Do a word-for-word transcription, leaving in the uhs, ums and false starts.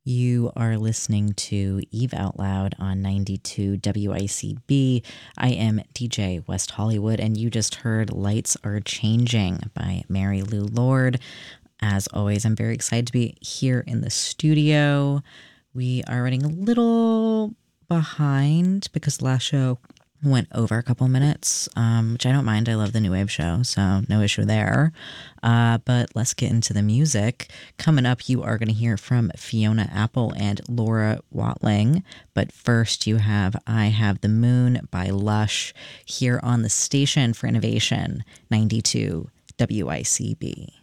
You are listening to Eve Out Loud on ninety-two W I C B. I am D J West Hollywood, and you just heard Lights Are Changing by Mary Lou Lord. As always, I'm very excited to be here in the studio. We are running a little behind because the last show went over a couple minutes, um, which I don't mind. I love the New Wave show, so no issue there. Uh, but let's get into the music. Coming up, you are going to hear from Fiona Apple and Laura Watling. But first, you have I Have the Moon by Lush here on the Station for Innovation, ninety-two W I C B.